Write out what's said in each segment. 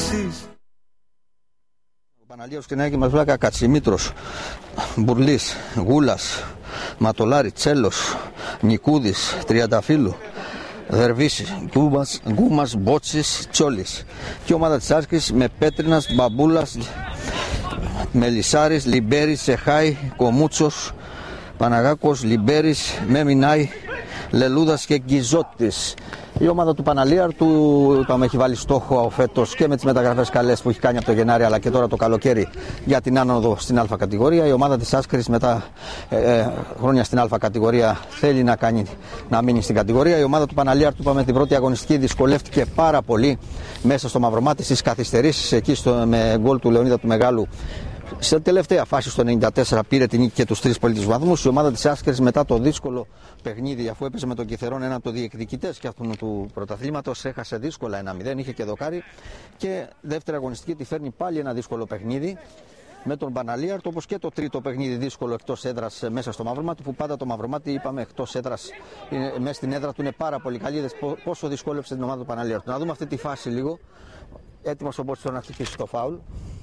εσείς. Ο Παναλίος Κινάκη μας βλάκα Κατσιμήτρος, Μπουρλής, Γούλας, Ματολάρη, Τσέλος, Νικούδης, Τριανταφύλου, Δερβίσης, Γκούμας, Μπότσης, Τσόλης. Και η ομάδα της Άσκης με Πέτρινας, Μπαμπούλας, Μελισσάρης, Λιμπέρης, Σεχάη, Κομούτσος, Παναγάκος, Λιμπέρης, Μεμινάη, Λελούδας και Γκιζώτης. Η ομάδα του Παναλίαρτου, είπαμε, έχει βάλει στόχο φέτος και με τις μεταγραφές καλές που έχει κάνει από το Γενάρη αλλά και τώρα το καλοκαίρι για την άνοδο στην Α κατηγορία. Η ομάδα της Άσκρης μετά χρόνια στην Α κατηγορία θέλει να μείνει στην κατηγορία. Η ομάδα του Παναλίαρτου, είπαμε, την πρώτη αγωνιστική δυσκολεύτηκε πάρα πολύ μέσα στο Μαυρομάτι στις καθυστερήσεις εκεί με γκολ του Λεωνίδα του Μεγάλου. Σε τελευταία φάση στο 94 πήρε την νίκη και τους 3 πολύτιμους βαθμούς. Η ομάδα της Άσκερης μετά το δύσκολο παιχνίδι, αφού έπαιζε με τον Κιθερόν, ένα από τους διεκδικητές και αυτού του πρωταθλήματος, έχασε δύσκολα 1-0, είχε και δοκάρι. Και δεύτερη αγωνιστική τη φέρνει πάλι ένα δύσκολο παιχνίδι με τον Παναλίαρτο, όπως και το τρίτο παιχνίδι δύσκολο εκτός έδρας μέσα στο Μαυρομάτι, που πάντα το Μαυρομάτι, είπαμε, εκτός έδρας, μέσα στην έδρα του είναι πάρα πολύ καλή. Πόσο δυσκόλεψε την ομάδα του Παναλίαρτου. Να δούμε αυτή τη φάση λίγο. Έτοιμος ο Μπότσης να χτυπήσει το φάουλ.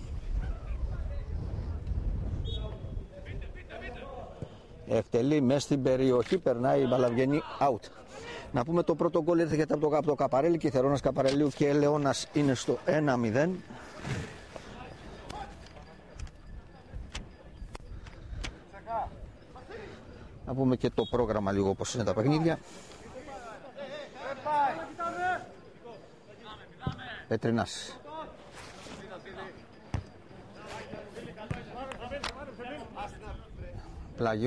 Εκτελεί μέσα στην περιοχή, περνάει η μπάλα, βγαίνει out. Να πούμε το πρώτο γκολ ήρθε από το Καπαρέλη, Κιθερώνας Καπαρελίου και Ελαιώνας είναι στο 1-0. Να πούμε και το πρόγραμμα λίγο πώς είναι τα παιχνίδια. Πέτρινας. Πλάγιο.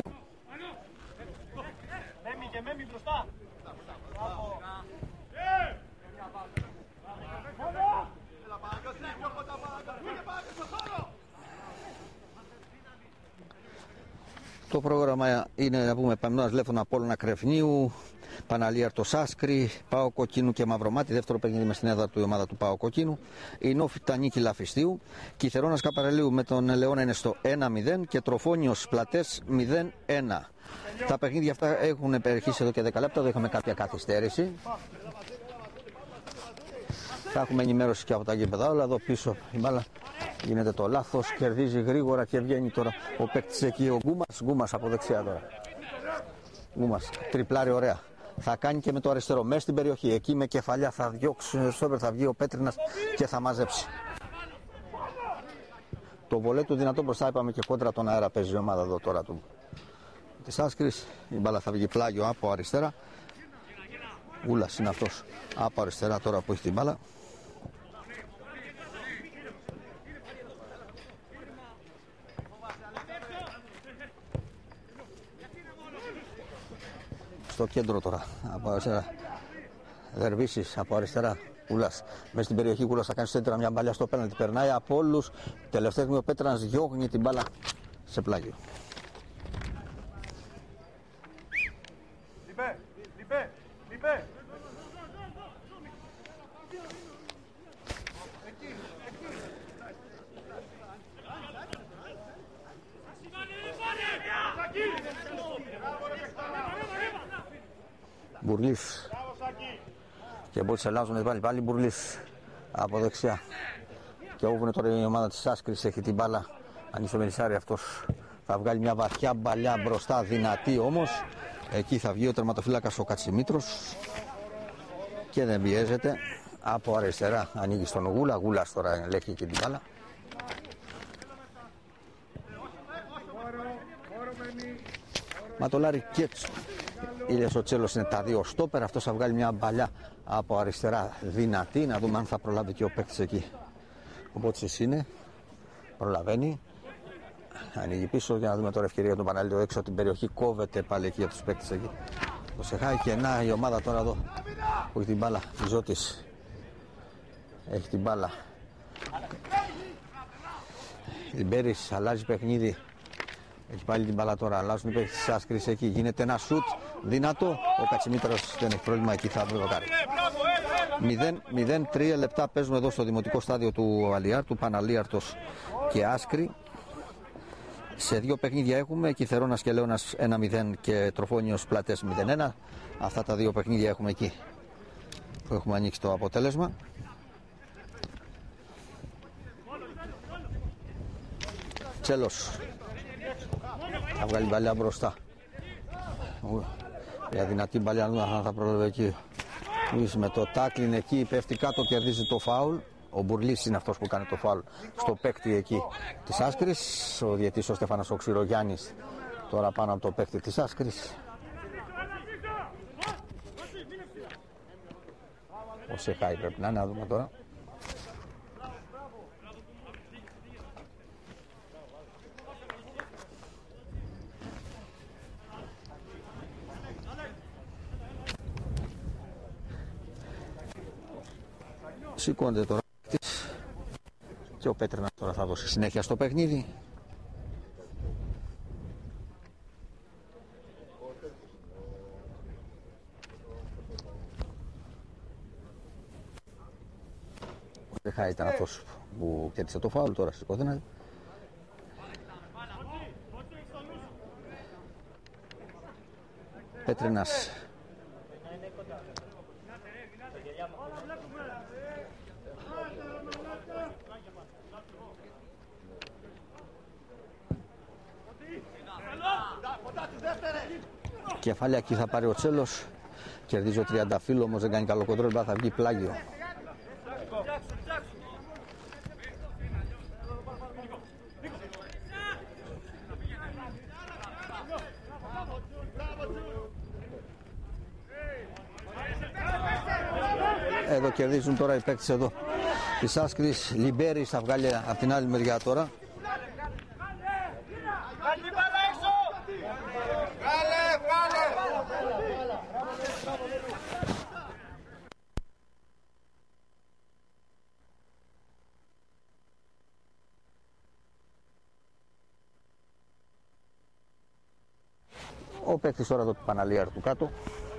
Το πρόγραμμα είναι, να πούμε, Παμνώας Λέφωνα, Απόλλωνα Κρεφνίου, Παναλίαρτος Άσκρη, Πάο Κοκκίνου και Μαυρομάτι. Δεύτερο παιχνίδι με στην έδρα του η ομάδα του Πάο Κοκκίνου. Η Νόφιτα Νίκη Λαφιστίου. Κιθερώνας Καπαρελίου με τον Ελαιώνα είναι στο 1-0 και Τροφόνιος Πλατές 0-1. Τα παιχνίδια αυτά έχουν περιχύσει εδώ και 10 λεπτά, εδώ είχαμε κάποια καθυστέρηση. Θα έχουμε ενημέρωση και από τα γήπεδα, αλλά εδώ πίσω η μπάλα γίνεται το λάθος, κερδίζει γρήγορα και βγαίνει τώρα ο παίκτης εκεί, ο Γκούμας από δεξιά τώρα. Γκούμας, τριπλάρει ωραία. Θα κάνει και με το αριστερό, μέσα στην περιοχή, εκεί με κεφαλιά θα διώξει στο θα βγει ο Πέτρινας και θα μαζέψει. Το βολέ του δυνατό μπροστά, είπαμε, και κόντρα τον αέρα παίζει η ομάδα εδώ τώρα του της Άσκρης. Η μπάλα θα βγει πλάγιο από αριστερά. Ούλας είναι αυτός από αριστερά τώρα που έχει την μπάλα. Στο κέντρο τώρα από αριστερά. Δερβίσης από αριστερά. Ούλας μέσα στην περιοχή. Ούλας θα κάνει σέντρα, μια μπαλιά στο πέναλτι. Περνάει από όλους. Τελευταία στιγμή ο Πέτρανας διώχνει την μπάλα σε πλάγιο. Μπουρλής και Μπότσης αλλάζουν πάλι Μπουρλής από δεξιά και όβουνε τώρα η ομάδα της Άσκρης, έχει την μπάλα. Αν είσαι ο Μελισσάρη, αυτός θα βγάλει μια βαθιά μπαλιά μπροστά, δυνατή όμως. Εκεί θα βγει ο τερματοφύλακας ο Κατσιμήτρος και δεν πιέζεται. Από αριστερά ανοίγει στον Γούλα. Γούλας τώρα ελέγχει και την μπάλα. Ματολάρη και Ήλιας ο Τσέλος είναι τα δύο στόπερ. Αυτός θα βγάλει μια μπαλιά από αριστερά δυνατή. Να δούμε αν θα προλάβει και ο παίκτης εκεί. Ο Μπότσης είναι, προλαβαίνει. Ανοίγει πίσω για να δούμε τώρα ευκαιρία για τον Παναλίο έξω από την περιοχή. Κόβεται πάλι εκεί από τους παίκτες εκεί. Το Σεχάει και να η ομάδα τώρα εδώ που έχει την μπάλα. Η Ζώτης έχει την μπάλα. Λιμπέρης αλλάζει παιχνίδι. Έχει πάλι την μπάλα τώρα. Αλλάζουν οι παίκτες της Άσκρης εκεί. Γίνεται ένα σουτ δυνατό. Ο Κατσιμήτρος δεν έχει πρόβλημα εκεί. Θα βρει το κάρι. 0-3 λεπτά παίζουμε εδώ στο δημοτικό στάδιο του Αλιάρτου. Παναλίαρτος και Άσκρη. Σε δύο παιχνίδια έχουμε Κιθερώνας και Ελαιώνας 1-0 και Τροφόνιος Πλατές 0-1. Αυτά τα δύο παιχνίδια έχουμε εκεί που έχουμε ανοίξει το αποτέλεσμα. Τσέλος. Θα βγάλει μπαλιά μπροστά. Για δυνατή μπαλιά θα πρόλαβε εκεί. Με το τάκλιν εκεί πέφτει κάτω, κερδίζει το φάουλ. Ο Μπουρλής είναι αυτός που κάνει το φάουλ στο παίκτη εκεί της Άσκρης. Ο διαιτής ο Στέφανος ο Ξηρογιάννης τώρα πάνω από το παίκτη της Άσκρης. Ο Σεχάι πρέπει να είναι, να δούμε τώρα. Σηκώνεται τώρα και ο Πέτρινας τώρα θα δώσει συνέχεια στο παιχνίδι. Ο Σεχάι ήταν αυτός που κέρδισε το φάουλ, τώρα σηκώθηκε. Πέτρινας. Κεφάλαια εκεί θα πάρει ο Τσέλος. Κερδίζει ο Τριανταφύλλου, όμως δεν κάνει καλό κοντρόλ, θα βγει πλάγιο. Εδώ κερδίζουν τώρα οι παίκτες εδώ της Άσκρης. Λιμπέρης θα βγάλει από την άλλη μεριά τώρα. Ο παίκτης τώρα εδώ του Παναλίαρ του κάτω.